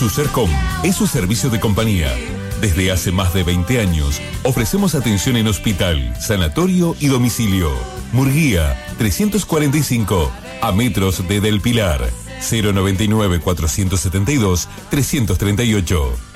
Sercom es su servicio de compañía. Desde hace más de 20 años, ofrecemos atención en hospital, sanatorio y domicilio. Murguía, 345, a metros de Del Pilar, 099-472-338.